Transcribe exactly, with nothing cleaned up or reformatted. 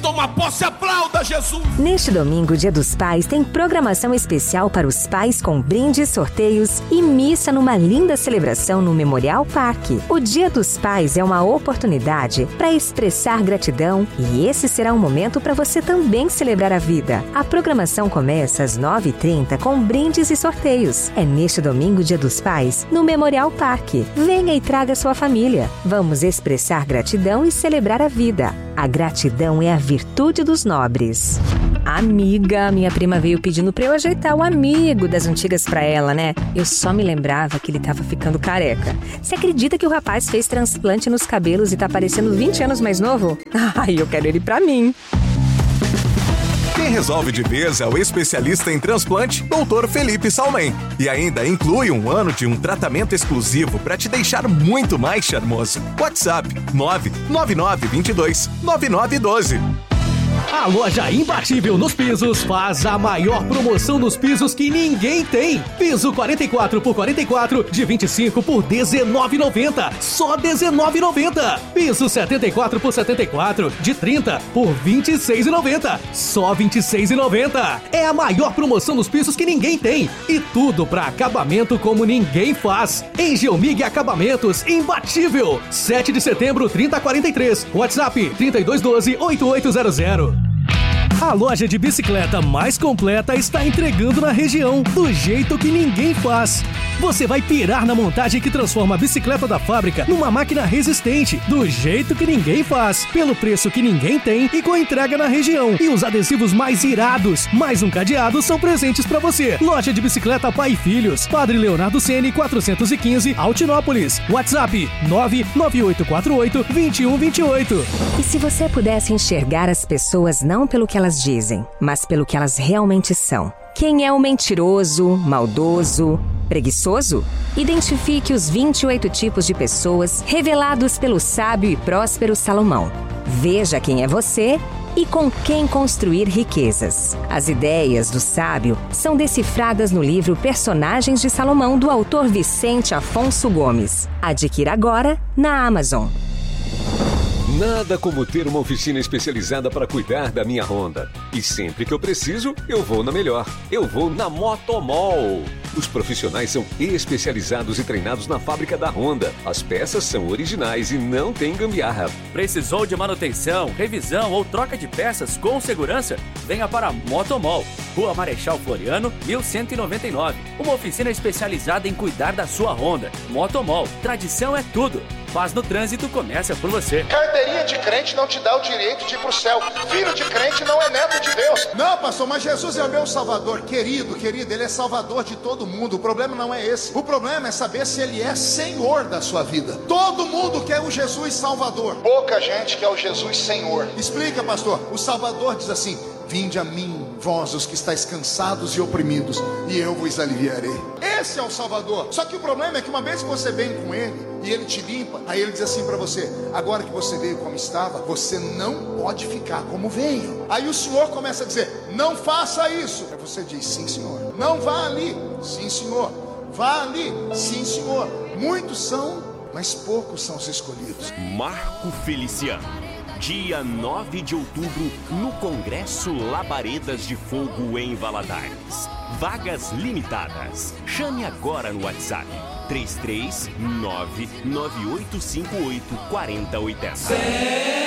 toma posse, aplauda Jesus! Neste domingo, Dia dos Pais, tem programação especial para os pais com brindes, sorteios e missa numa linda celebração no Memorial Parque. O Dia dos Pais é uma oportunidade para expressar gratidão e esse será um momento para você também celebrar a vida. A programação começa às nove e trinta com brindes e sorteios. É neste domingo, Dia dos Pais, no Memorial Parque. Venha e traga sua família. Vamos expressar gratidão e celebrar a vida. A gratidão é a virtude dos nobres. Amiga, minha prima veio pedindo pra eu ajeitar o amigo das antigas pra ela, né? Eu só me lembrava que ele tava ficando careca. Você acredita que o rapaz fez transplante nos cabelos e tá parecendo vinte anos mais novo? Ai, eu quero ele pra mim. Quem resolve de vez é o especialista em transplante, doutor Felipe Salmen. E ainda inclui um ano de um tratamento exclusivo para te deixar muito mais charmoso. WhatsApp nove nove nove dois dois nove nove um dois. A loja Imbatível nos Pisos faz a maior promoção nos pisos que ninguém tem. Piso quarenta e quatro por quarenta e quatro de vinte e cinco por dezenove reais e noventa centavos. Só dezenove reais e noventa centavos. Piso setenta e quatro por setenta e quatro de trinta por vinte e seis reais e noventa centavos. Só vinte e seis reais e noventa centavos. É a maior promoção nos pisos que ninguém tem. E tudo para acabamento como ninguém faz. Em Geomig Acabamentos, Imbatível. sete de setembro, trinta a quarenta e três. WhatsApp trinta e dois doze, oitenta e oito zero zero. A loja de bicicleta mais completa está entregando na região, do jeito que ninguém faz. Você vai pirar na montagem que transforma a bicicleta da fábrica numa máquina resistente, do jeito que ninguém faz, pelo preço que ninguém tem e com entrega na região. E os adesivos mais irados, mais um cadeado, são presentes para você. Loja de bicicleta Pai e Filhos, Padre Leonardo Ceni, quatrocentos e quinze, Altinópolis. WhatsApp nove nove oito quatro oito, dois um dois oito. E se você pudesse enxergar as pessoas não pelo que elas dizem, mas pelo que elas realmente são? Quem é o mentiroso, maldoso, preguiçoso? Identifique os vinte e oito tipos de pessoas revelados pelo sábio e próspero Salomão. Veja quem é você e com quem construir riquezas. As ideias do sábio são decifradas no livro Personagens de Salomão, do autor Vicente Afonso Gomes. Adquira agora na Amazon. Nada como ter uma oficina especializada para cuidar da minha Honda. E sempre que eu preciso, eu vou na melhor. Eu vou na Motomol. Os profissionais são especializados e treinados na fábrica da Honda. As peças são originais e não tem gambiarra. Precisou de manutenção, revisão ou troca de peças com segurança? Venha para a Motomol. Rua Marechal Floriano, mil cento e noventa e nove. Uma oficina especializada em cuidar da sua Honda. Motomol. Tradição é tudo. Paz no trânsito começa por você. Carteirinha de crente não te dá o direito de ir pro céu. Filho de crente não é neto de Deus. Não, pastor, mas Jesus é o meu salvador. Querido, querido, ele é salvador de todo mundo. O problema não é esse. O problema é saber se ele é senhor da sua vida. Todo mundo quer o Jesus salvador. Pouca gente quer o Jesus senhor. Explica, pastor. O salvador diz assim: vinde a mim, vós os que estáis cansados e oprimidos, e eu vos aliviarei. Esse é o Salvador. Só que o problema é que uma vez que você vem com ele e ele te limpa, aí ele diz assim para você: agora que você veio como estava, você não pode ficar como veio. Aí o Senhor começa a dizer: não faça isso. Aí você diz: sim, Senhor. Não vá ali. Sim, Senhor. Vá ali. Sim, Senhor. Muitos são, mas poucos são os escolhidos. Marco Feliciano, dia nove de outubro, no Congresso Labaredas de Fogo em Valadares. Vagas limitadas. Chame agora no WhatsApp três três nove nove oito cinco oito quatro zero oito zero.